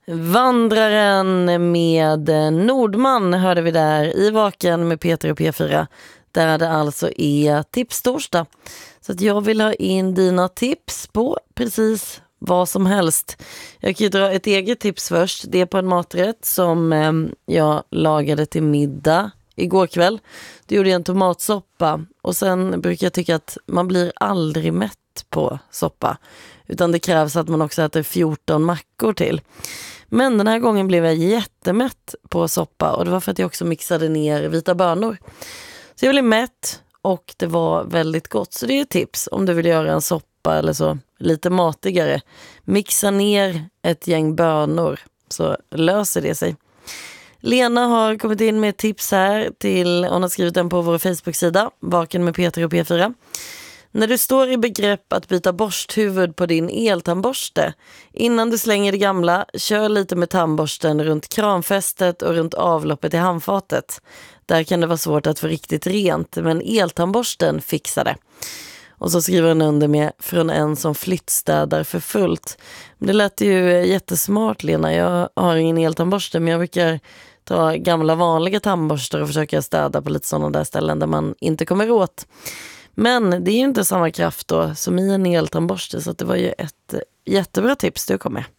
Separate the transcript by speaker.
Speaker 1: Vandraren med Nordman hörde vi där i Vaken med Peter och P4, där det alltså är tipstorsdag. Så att jag vill ha in dina tips på precis vad som helst. Jag kan ju dra ett eget tips först. Det är på en maträtt som jag lagade till middag igår kväll. Då gjorde jag en tomatsoppa. Och sen brukar jag tycka att man blir aldrig mätt på soppa. Utan det krävs att man också äter 14 mackor till. Men den här gången blev jag jättemätt på soppa. Och det var för att jag också mixade ner vita bönor. Så jag blev mätt och det var väldigt gott. Så det är ett tips om du vill göra en soppa eller så lite matigare. Mixa ner ett gäng bönor så löser det sig. Lena har kommit in med tips här till, hon har skrivit den på vår Facebook-sida, Vaken med Peter och P4. När du står i begrepp att byta borsthuvud på din eltandborste, innan du slänger det gamla, kör lite med tandborsten runt kramfästet och runt avloppet i handfatet. Där kan det vara svårt att få riktigt rent, men eltandborsten fixar det. Och så skriver hon under med från en som flyttstädar för fullt. Men det lät ju jättesmart, Lena. Jag har ingen eltandborste, men jag brukar ta gamla vanliga tandborstar och försöka städa på lite sådana där ställen där man inte kommer åt. Men det är ju inte samma kraft då som i en eltandborste, så att det var ju ett jättebra tips du kom med.